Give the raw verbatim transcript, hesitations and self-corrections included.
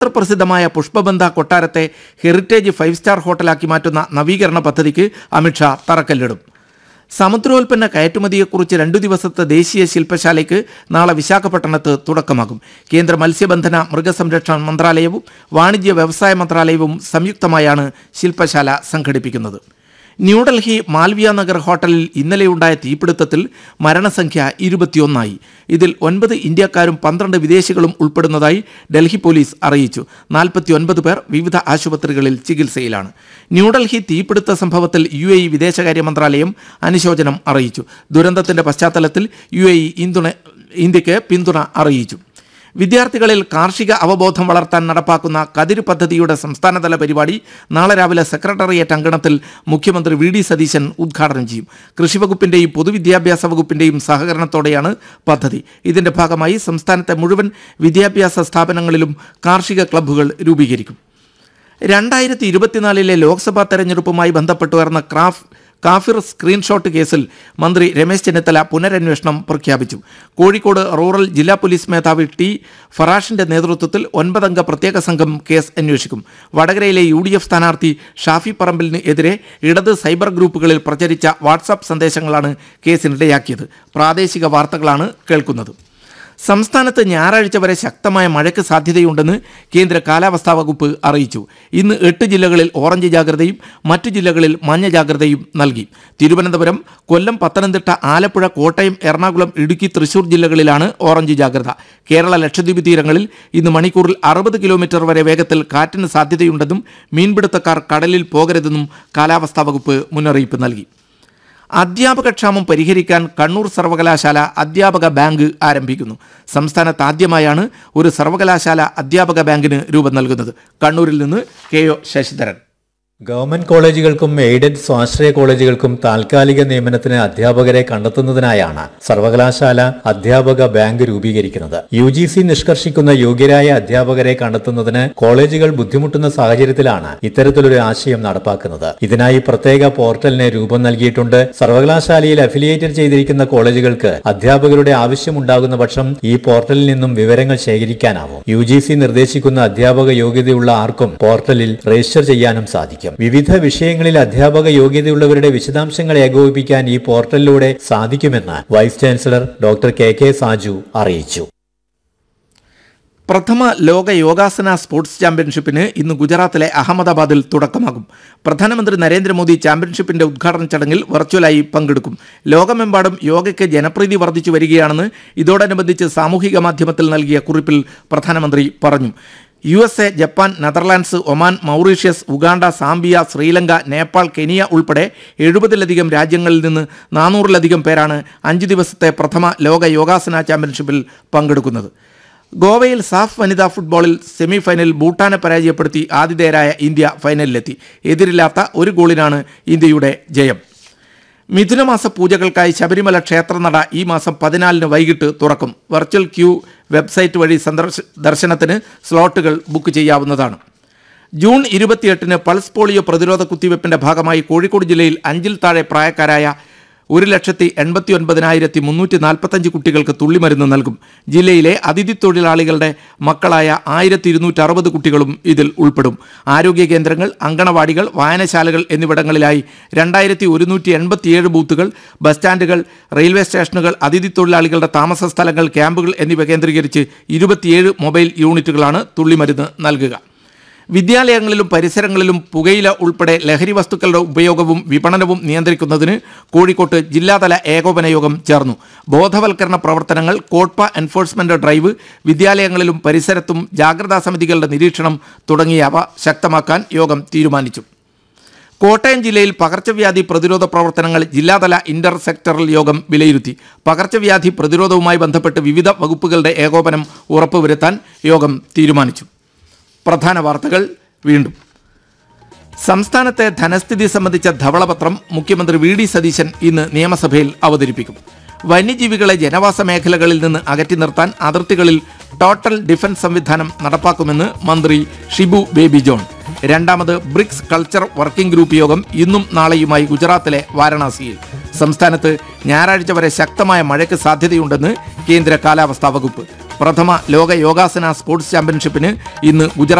പ്രസിദ്ധമായ പുഷ്പബന്ധ കൊട്ടാരത്തെ heritage five star ഹോട്ടലാക്കി മാറ്റുന്ന നവീകരണ പദ്ധതിക്ക് അമിത്ഷാ തറക്കല്ലിടും. സമുദ്രോൽപ്പന്ന കയറ്റുമതിയെക്കുറിച്ച് രണ്ടു ദിവസത്തെ ദേശീയ ശില്പശാലയ്ക്ക് നാളെ വിശാഖപട്ടണത്ത് തുടക്കമാകും. കേന്ദ്ര മത്സ്യബന്ധന മൃഗസംരക്ഷണ മന്ത്രാലയവും വാണിജ്യ വ്യവസായ മന്ത്രാലയവും സംയുക്തമായാണ് ശില്പശാല സംഘടിപ്പിക്കുന്നത്. ന്യൂഡൽഹി മാൽവിയ നഗർ ഹോട്ടലിൽ ഇന്നലെയുണ്ടായ തീപിടുത്തത്തിൽ മരണസംഖ്യ ഇരുപത്തിയൊന്നായി. ഇതിൽ ഒൻപത് ഇന്ത്യക്കാരും പന്ത്രണ്ട് വിദേശികളും ഉൾപ്പെടുന്നതായി ഡൽഹി പോലീസ് അറിയിച്ചു. നാൽപ്പത്തി ഒൻപത് പേർ വിവിധ ആശുപത്രികളിൽ ചികിത്സയിലാണ്. ന്യൂഡൽഹി തീപിടുത്ത സംഭവത്തിൽ യു എ ഇ വിദേശകാര്യ മന്ത്രാലയം അനുശോചനം അറിയിച്ചു. ദുരന്തത്തിന്റെ പശ്ചാത്തലത്തിൽ യു എ ഇ ഇന്ത്യക്ക് പിന്തുണ അറിയിച്ചു. വിദ്യാർത്ഥികളിൽ കാർഷിക അവബോധം വളർത്താൻ നടപ്പാക്കുന്ന കതിര് പദ്ധതിയുടെ സംസ്ഥാനതല പരിപാടി നാളെ രാവിലെ സെക്രട്ടേറിയറ്റ് അങ്കണത്തിൽ മുഖ്യമന്ത്രി വി ഡി സതീശൻ ഉദ്ഘാടനം ചെയ്യും. കൃഷിവകുപ്പിൻ്റെയും പൊതുവിദ്യാഭ്യാസ വകുപ്പിൻ്റെയും സഹകരണത്തോടെയാണ് പദ്ധതി. ഇതിൻ്റെ ഭാഗമായി സംസ്ഥാനത്തെ മുഴുവൻ വിദ്യാഭ്യാസ സ്ഥാപനങ്ങളിലും കാർഷിക ക്ലബ്ബുകൾ രൂപീകരിക്കും. രണ്ടായിരത്തി ഇരുപത്തിനാലിലെ ലോക്സഭാ തെരഞ്ഞെടുപ്പുമായി ബന്ധപ്പെട്ടുയർന്ന ക്രാഫ് കാഫിർ സ്ക്രീൻഷോട്ട് കേസിൽ മന്ത്രി രമേശ് ചെന്നിത്തല പുനരന്വേഷണം പ്രഖ്യാപിച്ചു. കോഴിക്കോട് റൂറൽ ജില്ലാ പോലീസ് മേധാവി ടി ഫറാഷിന്റെ നേതൃത്വത്തിൽ ഒൻപതംഗ പ്രത്യേക സംഘം കേസ് അന്വേഷിക്കും. വടകരയിലെ യു ഡി എഫ് സ്ഥാനാർത്ഥി ഷാഫി പറമ്പിലിന് എതിരെ ഇടത് സൈബർ ഗ്രൂപ്പുകളിൽ പ്രചരിച്ച വാട്സാപ്പ് സന്ദേശങ്ങളാണ് കേസിനിടയാക്കിയത്. പ്രാദേശിക വാർത്തകളാണ് കേൾക്കുന്നത്. സംസ്ഥാനത്ത് ഞായറാഴ്ച വരെ ശക്തമായ മഴയ്ക്ക് സാധ്യതയുണ്ടെന്ന് കേന്ദ്ര കാലാവസ്ഥാ വകുപ്പ് അറിയിച്ചു. ഇന്ന് എട്ട് ജില്ലകളിൽ ഓറഞ്ച് ജാഗ്രതയും മറ്റു ജില്ലകളിൽ മഞ്ഞ ജാഗ്രതയും നൽകി. തിരുവനന്തപുരം, കൊല്ലം, പത്തനംതിട്ട, ആലപ്പുഴ, കോട്ടയം, എറണാകുളം, ഇടുക്കി, തൃശൂർ ജില്ലകളിലാണ് ഓറഞ്ച് ജാഗ്രത. കേരള ലക്ഷദ്വീപ് തീരങ്ങളിൽ ഇന്ന് മണിക്കൂറിൽ അറുപത് കിലോമീറ്റർ വരെ വേഗത്തിൽ കാറ്റിന് സാധ്യതയുണ്ടെന്നും മീൻപിടുത്തക്കാർ കടലിൽ പോകരുതെന്നും കാലാവസ്ഥാ വകുപ്പ് മുന്നറിയിപ്പ് നൽകി. അധ്യാപകക്ഷാമം പരിഹരിക്കാൻ കണ്ണൂർ സർവകലാശാല അധ്യാപക ബാങ്ക് ആരംഭിക്കുന്നു. സംസ്ഥാനത്ത് ആദ്യമായാണ് ഒരു സർവകലാശാല അധ്യാപക ബാങ്കിന് രൂപം നൽകുന്നത്. കണ്ണൂരിൽ നിന്ന് K O Sasidharan. Government കോളേജുകൾക്കും aided സ്വാശ്രയ കോളേജുകൾക്കും താൽക്കാലിക നിയമനത്തിന് അധ്യാപകരെ കണ്ടെത്തുന്നതിനായാണ് സർവകലാശാല അധ്യാപക ബാങ്ക് രൂപീകരിക്കുന്നത്. യു ജി സി നിഷ്കർഷിക്കുന്ന യോഗ്യരായ അധ്യാപകരെ കണ്ടെത്തുന്നതിന് കോളേജുകൾ ബുദ്ധിമുട്ടുന്ന സാഹചര്യത്തിലാണ് ഇത്തരത്തിലൊരു ആശയം നടപ്പാക്കുന്നത്. ഇതിനായി പ്രത്യേക പോർട്ടലിന് രൂപം നൽകിയിട്ടുണ്ട്. സർവകലാശാലയിൽ അഫിലിയേറ്റഡ് ചെയ്തിരിക്കുന്ന കോളേജുകൾക്ക് അധ്യാപകരുടെ ആവശ്യമുണ്ടാകുന്ന പക്ഷം ഈ പോർട്ടലിൽ നിന്നും വിവരങ്ങൾ ശേഖരിക്കാനാവും. യു ജി സി നിർദ്ദേശിക്കുന്ന അധ്യാപക യോഗ്യതയുള്ള ആർക്കും പോർട്ടലിൽ രജിസ്റ്റർ ചെയ്യാനും സാധിക്കും. വിവിധ വിഷയങ്ങളിൽ അധ്യാപക യോഗ്യതയുള്ളവരുടെ വിശദാംശങ്ങൾ ഏകോപിപ്പിക്കാൻ ഈ പോർട്ടലിലൂടെ സാധിക്കുമെന്ന് vice chancellor doctor K K Saju അറിയിച്ചു. പ്രഥമ ലോക യോഗാസന സ്പോർട്സ് ചാമ്പ്യൻഷിപ്പിന് ഇന്ന് ഗുജറാത്തിലെ അഹമ്മദാബാദിൽ തുടക്കമാകും. പ്രധാനമന്ത്രി നരേന്ദ്രമോദി ചാമ്പ്യൻഷിപ്പിന്റെ ഉദ്ഘാടന ചടങ്ങിൽ വെർച്വലായി പങ്കെടുക്കും. ലോകമെമ്പാടും യോഗയ്ക്ക് ജനപ്രീതി വർദ്ധിച്ചു വരികയാണെന്ന് ഇതോടനുബന്ധിച്ച് സാമൂഹിക മാധ്യമത്തിൽ നൽകിയ കുറിപ്പിൽ പ്രധാനമന്ത്രി പറഞ്ഞു. U S A, Japan, Netherlands, Oman, Mauritius, Uganda, Zambia, Sri Lanka, Nepal, Kenya ഉൾപ്പെടെ എഴുപതിലധികം രാജ്യങ്ങളിൽ നിന്ന് നാനൂറിലധികം പേരാണ് അഞ്ചു ദിവസത്തെ പ്രഥമ ലോക യോഗാസന ചാമ്പ്യൻഷിപ്പിൽ പങ്കെടുക്കുന്നത്. ഗോവയിൽ സാഫ് വനിതാ ഫുട്ബോളിൽ സെമി ഫൈനലിൽ ഭൂട്ടാനെ പരാജയപ്പെടുത്തി ആതിഥേയരായ ഇന്ത്യ ഫൈനലിലെത്തി. എതിരില്ലാത്ത ഒരു ഗോളിനാണ് ഇന്ത്യയുടെ ജയം. മിഥുനമാസ പൂജകൾക്കായി ശബരിമല ക്ഷേത്രനട ഈ മാസം പതിനാലിന് വൈകിട്ട് തുറക്കും. വെർച്വൽ ക്യൂ വെബ്സൈറ്റ് വഴി സന്ദർശ ദർശനത്തിന് സ്ലോട്ടുകൾ ബുക്ക് ചെയ്യാവുന്നതാണ്. ജൂൺ ഇരുപത്തിയെട്ടിന് പൾസ് പോളിയോ പ്രതിരോധ കുത്തിവയ്പ്പിന്റെ ഭാഗമായി കോഴിക്കോട് ജില്ലയിൽ അഞ്ചിൽ താഴെ പ്രായക്കാരായ ഒരു ലക്ഷത്തി എൺപത്തി ഒൻപതിനായിരത്തി മുന്നൂറ്റി നാൽപ്പത്തഞ്ച് കുട്ടികൾക്ക് തുള്ളിമരുന്ന് നൽകും. ജില്ലയിലെ അതിഥി തൊഴിലാളികളുടെ മക്കളായ ആയിരത്തി ഇരുന്നൂറ്റി അറുപത് കുട്ടികളും ഇതിൽ ഉൾപ്പെടും. ആരോഗ്യ കേന്ദ്രങ്ങൾ, അങ്കണവാടികൾ, വായനശാലകൾ എന്നിവിടങ്ങളിലായി രണ്ടായിരത്തി ഒരുന്നൂറ്റി എൺപത്തിയേഴ് ബൂത്തുകൾ, ബസ് സ്റ്റാൻഡുകൾ, റെയിൽവേ സ്റ്റേഷനുകൾ, അതിഥി തൊഴിലാളികളുടെ താമസ സ്ഥലങ്ങൾ, ക്യാമ്പുകൾ എന്നിവ കേന്ദ്രീകരിച്ച് ഇരുപത്തിയേഴ് മൊബൈൽ യൂണിറ്റുകളാണ് തുള്ളിമരുന്ന് നൽകുക. വിദ്യാലയങ്ങളിലും പരിസരങ്ങളിലും പുകയില ഉൾപ്പെടെ ലഹരി വസ്തുക്കളുടെ ഉപയോഗവും വിപണനവും നിയന്ത്രിക്കുന്നതിന് കോഴിക്കോട്ട് ജില്ലാതല ഏകോപന യോഗം ചേർന്നു. ബോധവൽക്കരണ പ്രവർത്തനങ്ങൾ, കോട്ട്പ എൻഫോഴ്സ്മെന്റ് ഡ്രൈവ്, വിദ്യാലയങ്ങളിലും പരിസരത്തും ജാഗ്രതാ സമിതികളുടെ നിരീക്ഷണം തുടങ്ങിയവ ശക്തമാക്കാൻ യോഗം തീരുമാനിച്ചു. കോട്ടയം ജില്ലയിൽ പകർച്ചവ്യാധി പ്രതിരോധ പ്രവർത്തനങ്ങൾ ജില്ലാതല ഇന്റർ സെക്ടറൽ യോഗം വിലയിരുത്തി. പകർച്ചവ്യാധി പ്രതിരോധവുമായി ബന്ധപ്പെട്ട് വിവിധ വകുപ്പുകളുടെ ഏകോപനം ഉറപ്പുവരുത്താൻ യോഗം തീരുമാനിച്ചു. പ്രധാന വാർത്തകൾ വീണ്ടും. സംസ്ഥാനത്തെ ധനസ്ഥിതി സംബന്ധിച്ച ധവളപത്രം മുഖ്യമന്ത്രി വി ഡി സതീശൻ ഇന്ന് നിയമസഭയിൽ അവതരിപ്പിക്കും. വന്യജീവികളെ ജനവാസ മേഖലകളിൽ നിന്ന് അകറ്റി നിർത്താൻ അതിർത്തികളിൽ ടോട്ടൽ ഡിഫൻസ് സംവിധാനം നടപ്പാക്കുമെന്ന് മന്ത്രി ഷിബു ബേബി ജോൺ. രണ്ടാമത് ബ്രിക്സ് കൾച്ചർ വർക്കിംഗ് ഗ്രൂപ്പ് യോഗം ഇന്നും നാളെയുമായി ഗുജറാത്തിലെ വാരണാസിയിൽ. സംസ്ഥാനത്ത് ഞായറാഴ്ച വരെ ശക്തമായ മഴയ്ക്ക് സാധ്യതയുണ്ടെന്ന് കേന്ദ്ര കാലാവസ്ഥാ വകുപ്പ്. പ്രഥമ ലോക യോഗാസന സ്പോർട്സ് ചാമ്പ്യൻഷിപ്പിന് ഇന്ന് ഗുജറാത്ത്